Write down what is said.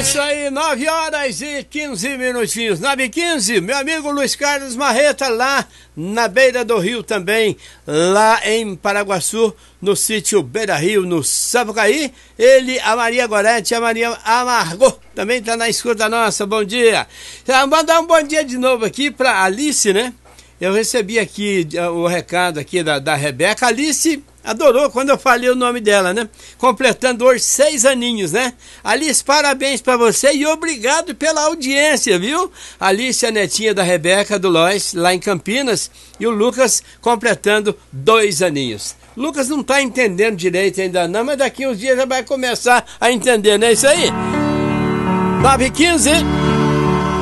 Isso aí, 9 horas e 15 minutinhos, 9h15, meu amigo Luiz Carlos Marreta, lá na beira do rio também, lá em Paraguaçu, no sítio Beira Rio, no Sapucaí. Ele, a Maria Gorete, a Maria Amargou, também tá na escuta nossa, bom dia. Vou mandar um bom dia de novo aqui pra Alice, né? Eu recebi aqui o recado aqui da Rebeca. Alice adorou quando eu falei o nome dela, né? Completando hoje 6 aninhos, né? Alice, parabéns pra você e obrigado pela audiência, viu? Alice, a netinha da Rebeca, do Lois, lá em Campinas, e o Lucas completando 2 aninhos. Lucas não tá entendendo direito ainda não, mas daqui uns dias já vai começar a entender, não é isso aí? 9h15.